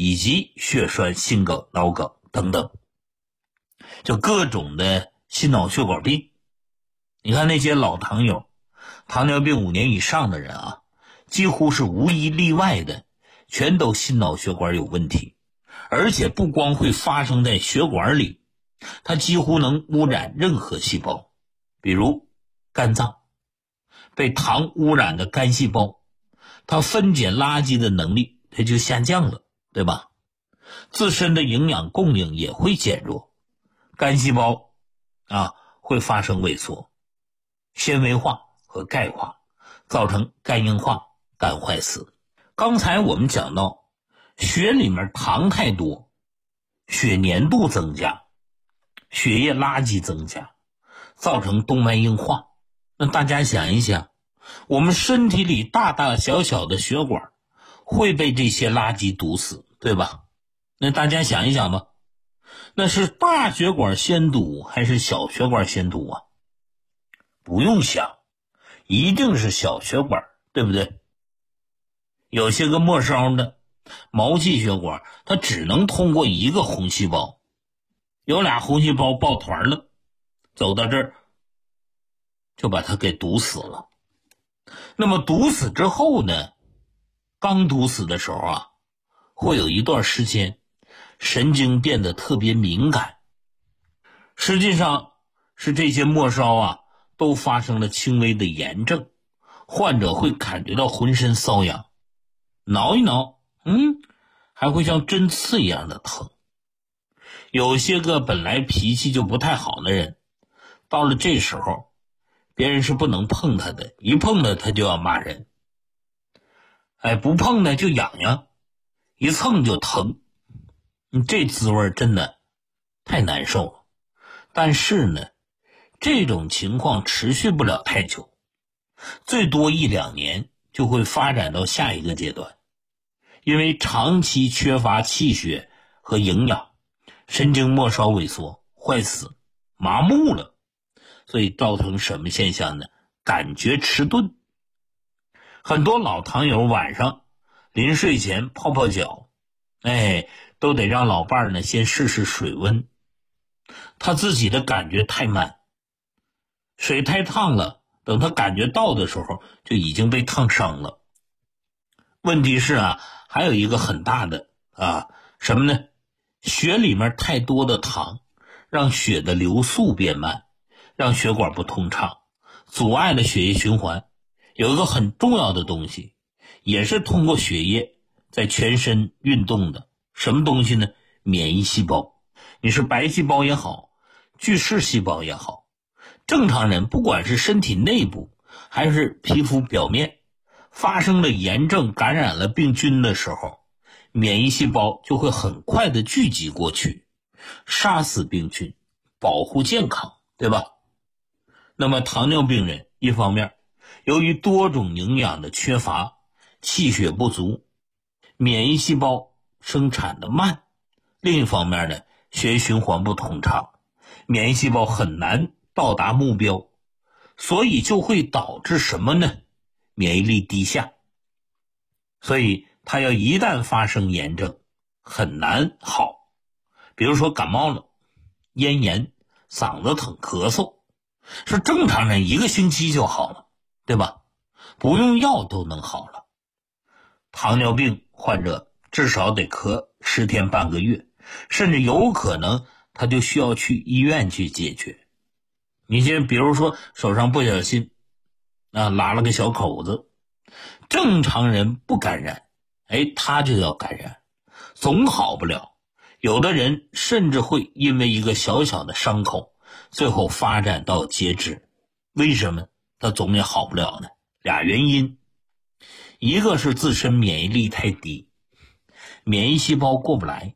以及血栓、心梗、脑梗等等，就各种的心脑血管病。你看那些老糖友，糖尿病5年以上的人啊，几乎是无一例外的全都心脑血管有问题，而且不光会发生在血管里，它几乎能污染任何细胞。比如肝脏，被糖污染的肝细胞，它分解垃圾的能力它就下降了，对吧？自身的营养供应也会减弱，肝细胞会发生萎缩、纤维化和钙化，造成肝硬化、肝坏死。刚才我们讲到，血里面糖太多，血粘度增加，血液垃圾增加，造成动脉硬化。那大家想一想，我们身体里大大小小的血管会被这些垃圾堵死，对吧？那大家想一想吧，那是大血管先堵还是小血管先堵啊？不用想，一定是小血管，对不对？有些个末梢的毛细血管，它只能通过一个红细胞，有俩红细胞抱团了，走到这儿就把它给堵死了。那么堵死之后呢，刚堵死的时候啊，会有一段时间神经变得特别敏感，实际上是这些末梢都发生了轻微的炎症，患者会感觉到浑身瘙痒，挠一挠还会像针刺一样的疼。有些个本来脾气就不太好的人，到了这时候别人是不能碰他的，一碰他就要骂人，不碰呢就痒痒，一蹭就疼，这滋味真的太难受了。但是呢，这种情况持续不了太久，最多1-2年就会发展到下一个阶段。因为长期缺乏气血和营养，神经末梢萎缩、坏死、麻木了，所以造成什么现象呢？感觉迟钝。很多老糖友晚上临睡前泡泡脚，都得让老伴儿呢先试试水温，他自己的感觉太慢，水太烫了，等他感觉到的时候就已经被烫伤了。问题是还有一个很大的什么呢？血里面太多的糖让血的流速变慢，让血管不通畅，阻碍了血液循环。有一个很重要的东西也是通过血液在全身运动的，什么东西呢？免疫细胞。你是白细胞也好，巨噬细胞也好，正常人不管是身体内部还是皮肤表面发生了炎症，感染了病菌的时候，免疫细胞就会很快的聚集过去，杀死病菌，保护健康，对吧？那么糖尿病人一方面由于多种营养的缺乏，气血不足，免疫细胞生产的慢，另一方面呢，血液循环不通畅，免疫细胞很难到达目标，所以就会导致什么呢？免疫力低下。所以它要一旦发生炎症很难好，比如说感冒了，咽炎、嗓子疼、咳嗽，是正常人1个星期就好了，对吧？不用药都能好了。糖尿病患者至少得咳10天半个月，甚至有可能他就需要去医院去解决。你先比如说手上不小心拉了个小口子，正常人不感染，他就要感染，总好不了。有的人甚至会因为一个小小的伤口最后发展到截肢。为什么他总也好不了呢？俩原因，一个是自身免疫力太低，免疫细胞过不来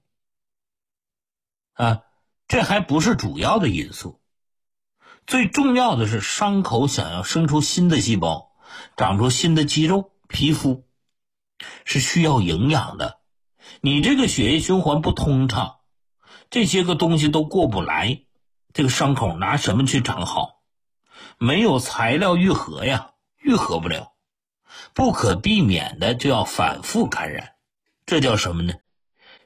这还不是主要的因素。最重要的是伤口想要生出新的细胞，长出新的肌肉、皮肤，是需要营养的。你这个血液循环不通畅，这些个东西都过不来，这个伤口拿什么去长好？没有材料愈合呀，愈合不了，不可避免的就要反复感染。这叫什么呢？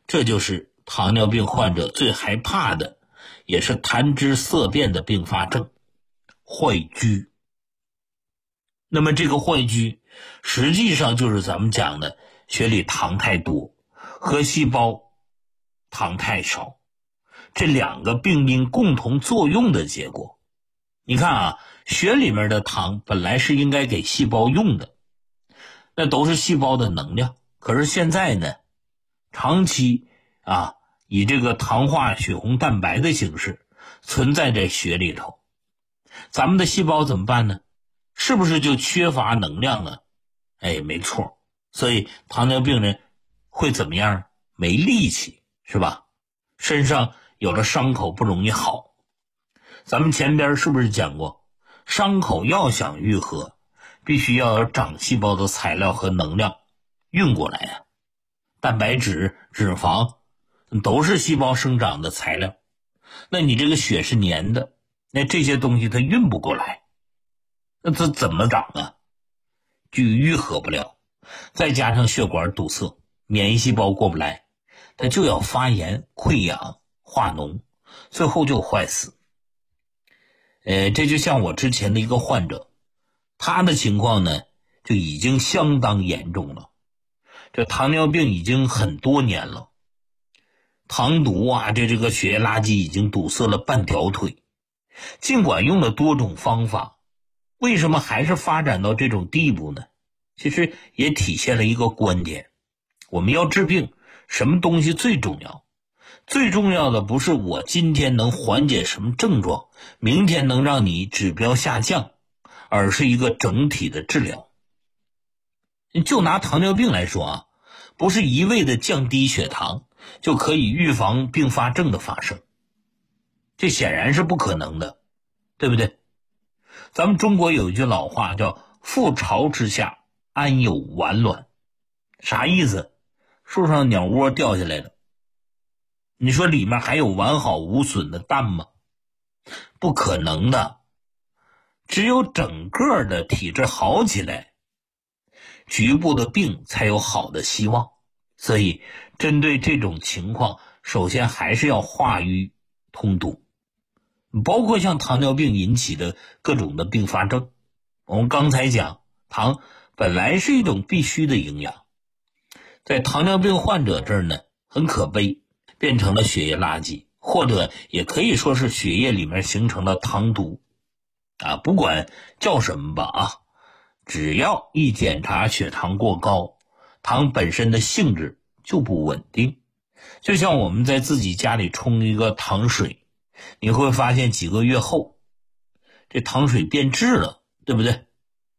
这就是糖尿病患者最害怕的，也是谈之色变的并发症——坏疽。那么这个坏疽实际上就是咱们讲的血里糖太多，核细胞糖太少，这两个病因共同作用的结果。你看啊，血里面的糖本来是应该给细胞用的，那都是细胞的能量，可是现在呢，长期以这个糖化血红蛋白的形式存在在血里头，咱们的细胞怎么办呢？是不是就缺乏能量了？没错，所以糖尿病人会怎么样？没力气，是吧？身上有了伤口不容易好。咱们前边是不是讲过，伤口要想愈合，必须要有长细胞的材料和能量运过来啊。蛋白质、脂肪都是细胞生长的材料，那你这个血是粘的，那这些东西它运不过来，那它怎么长啊？就愈合不了，再加上血管堵塞，免疫细胞过不来，它就要发炎、溃疡、化脓，最后就坏死。这就像我之前的一个患者，他的情况呢就已经相当严重了，这糖尿病已经很多年了，糖毒这个血液垃圾已经堵塞了半条腿，尽管用了多种方法，为什么还是发展到这种地步呢？其实也体现了一个观点，我们要治病，什么东西最重要？最重要的不是我今天能缓解什么症状，明天能让你指标下降，而是一个整体的治疗。就拿糖尿病来说不是一味的降低血糖就可以预防并发症的发生，这显然是不可能的，对不对？咱们中国有一句老话叫覆巢之下安有完卵，啥意思？树上鸟窝掉下来了，你说里面还有完好无损的蛋吗？不可能的，只有整个的体质好起来，局部的病才有好的希望。所以针对这种情况，首先还是要化瘀通毒，包括像糖尿病引起的各种的并发症。我们刚才讲，糖本来是一种必须的营养，在糖尿病患者这儿呢，很可悲，变成了血液垃圾，或者也可以说是血液里面形成了糖毒不管叫什么吧只要一检查血糖过高，糖本身的性质就不稳定。就像我们在自己家里冲一个糖水，你会发现几个月后这糖水变质了，对不对？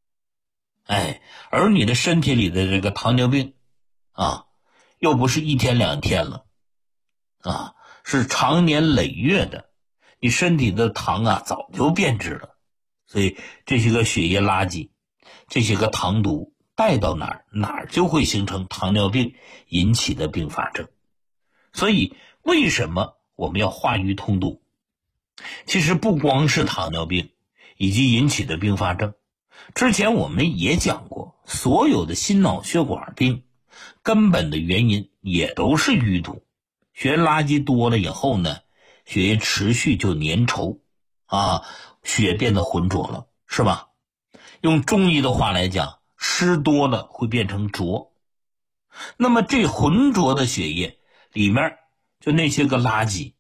而你的身体里的这个糖尿病又不是一天两天了是长年累月的，你身体的糖早就变质了。所以这些个血液垃圾，这些个糖毒带到哪儿就会形成糖尿病引起的并发症。所以为什么我们要化瘀通毒？其实不光是糖尿病以及引起的并发症，之前我们也讲过，所有的心脑血管病根本的原因也都是淤堵。血液垃圾多了以后呢，血液持续就粘稠血变得浑浊了，是吧？用中医的话来讲，湿多了会变成浊。那么这浑浊的血液里面就那些个垃圾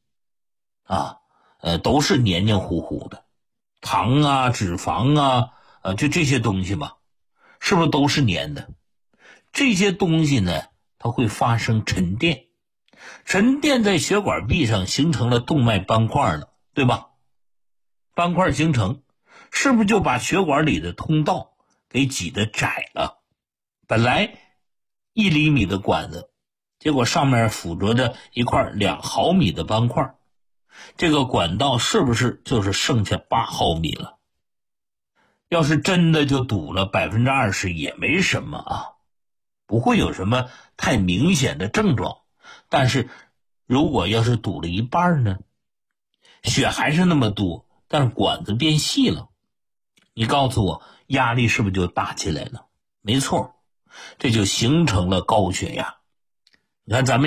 都是黏黏糊糊的，糖脂肪就这些东西嘛，是不是都是黏的？这些东西呢，它会发生沉淀，沉淀在血管壁上形成了动脉斑块了，对吧？斑块形成，是不是就把血管里的通道给挤得窄了？本来1厘米的管子，结果上面附着着一块2毫米的斑块，这个管道是不是就是剩下8毫米了？要是真的就堵了20%也没什么不会有什么太明显的症状。但是如果要是堵了一半呢，血还是那么多，但是管子变细了，你告诉我压力是不是就大起来了？没错，这就形成了高血压。你看咱们